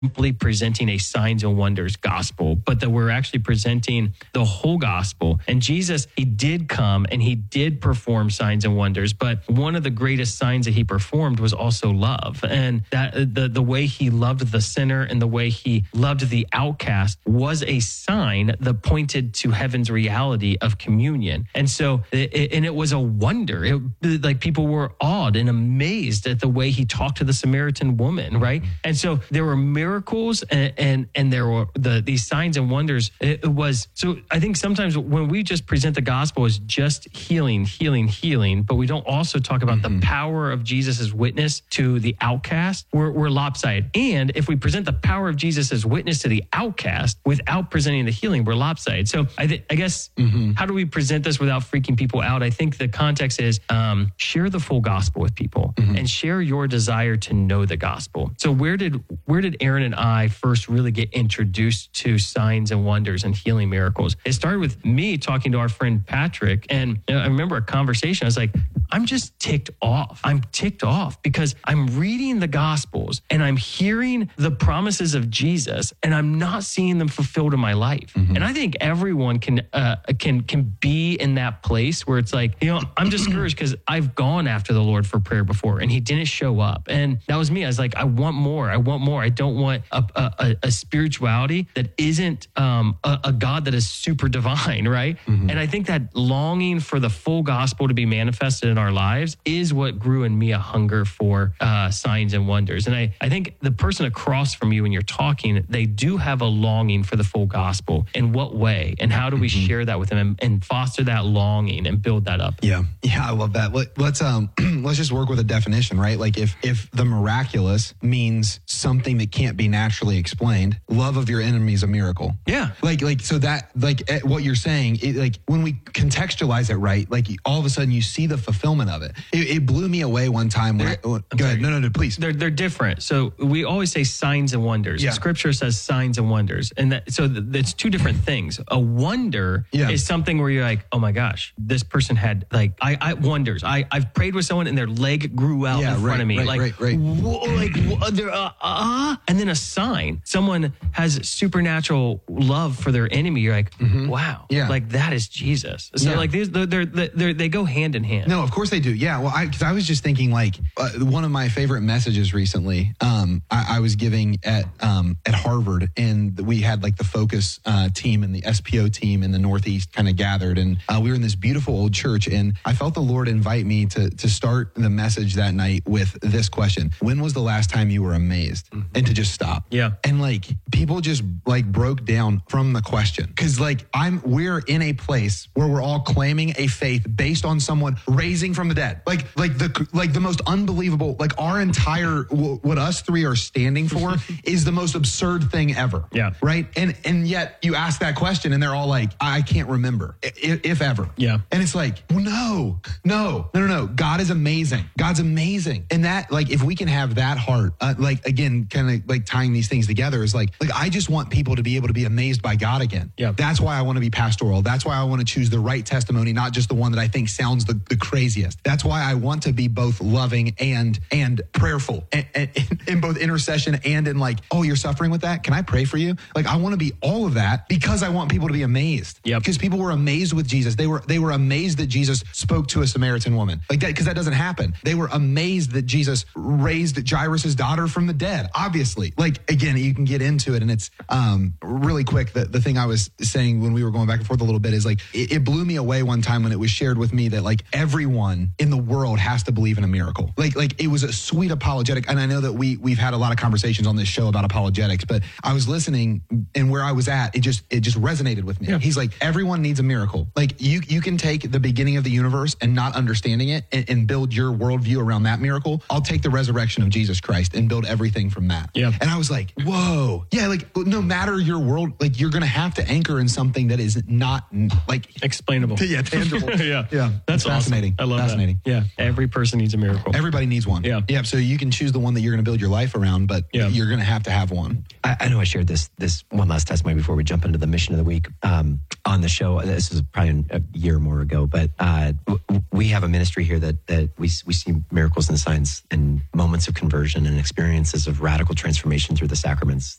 simply presenting a signs and wonders gospel, but that we're actually presenting the whole gospel. And Jesus, he did come and he did perform signs and wonders, but one of the greatest signs that he performed was also love. And that the way he loved the sinner and the way he loved the outcast was a sign that pointed to heaven's reality of communion. And so, it was a wonder. Like people were awed and amazed at the way he talked to the Samaritan woman, right? And so there were miracles and there were these signs and wonders. It was, so I think sometimes when we just present the gospel as just healing, but we don't also talk about the power of Jesus's witness to the outcast, we're lopsided. And if we present the power of Jesus' witness to the outcast without presenting the healing, we're lopsided. So I guess, how do we present this without freaking people out? I think the context is share the full gospel with people and share your desire to know the gospel. So where did Aaron and I first really get introduced to signs and wonders and healing miracles? It started with me talking to our friend Patrick. And I remember a conversation. I was like, I'm just ticked off. I'm ticked off because I'm reading the Gospels and I'm hearing the promises of Jesus and I'm not seeing them fulfilled in my life. And I think everyone can be in that place where it's like, I'm discouraged because I've gone after the Lord for prayer before and he didn't show up. And that was me. I was like, I want more. I don't want a spirituality that isn't a God that is super divine, right? And I think that longing for the full gospel to be manifested in our lives is what grew in me a hunger for signs and wonders. And I think the person across from you when you're talking, they do have a longing for the full gospel. In what way? And how do we share that with them and foster that longing and build that up? Yeah, I love that. Let's just work with a definition, right? Like if the miraculous means something that can't be naturally explained, love of your enemy is a miracle. Yeah. So that what you're saying, when we contextualize it right, like all of a sudden you see the fulfillment of it. It blew me away one time. Go ahead. No, please. They're different. So we always say signs and wonders. Yeah. Scripture says signs and wonders. And it's two different things. A wonder is something where you're like, oh my gosh, this person had I wonders. I've prayed with someone and their leg grew out in front of me. Right. And then a sign. Someone has supernatural love for their enemy. You're like, wow. Yeah. Like that is Jesus. So like these, they go hand in hand. No, of course they do. Yeah. Well, because I was just thinking one of my favorite messages recently, I was giving at Harvard, and we had the Focus team and the SPO team in the Northeast kind of gathered, and we were in this beautiful old church, and I felt the Lord invite me to start the message that night with this question: when was the last time you were amazed? And to just stop. Yeah. And people just broke down from the question, because we're in a place where we're all claiming a faith based on someone raising from the dead, the most unbelievable, our entire what us three are standing for is the most absurd thing ever. Yeah. Right. And yet you ask that question and they're all like, I can't remember, if ever. Yeah. And it's like, no. God is amazing. God's amazing. And that, if we can have that heart, again, kind of tying these things together is I just want people to be able to be amazed by God again. Yeah. That's why I want to be pastoral. That's why I want to choose the right testimony, not just the one that I think sounds the craziest. That's why I want to be both loving and prayerful, and in both intercession and in oh, you're suffering with that? Can I pray for you? I want to be all of that because I want people to be amazed. Yeah. Because people were amazed with Jesus. They were amazed that Jesus spoke to a Samaritan woman that, because that doesn't happen. They were amazed that Jesus raised Jairus' daughter from the dead. Obviously, again, you can get into it, and it's really quick. The thing I was saying when we were going back and forth a little bit is it blew me away one time when it was shared with me that everyone in the world has to believe in a miracle. It was a sweet apologetic, and I know that we've had a lot of conversations on this show about apologetics, but I was listening, and where I was at, it just resonated with me. Yeah. He's like, everyone needs a miracle. You can take the beginning of the universe and not understanding it and build your worldview around that miracle. I'll take the resurrection of Jesus Christ and build everything from that. Yeah. And I was like, whoa. Yeah, no matter your world, you're going to have to anchor in something that is not explainable. Yeah, tangible. Yeah. Yeah. That's fascinating. Awesome. I love Fascinating. that. Yeah. Every person needs a miracle. Everybody needs one. Yeah. Yeah. So you can choose the one that you're going to build your life around, but you're going to have one. I know I shared this one last testimony before we jump into the mission of the week on the show. This is probably a year or more ago, but we have a ministry here that we see miracles and signs and moments of conversion and experiences of radical transformation through the sacraments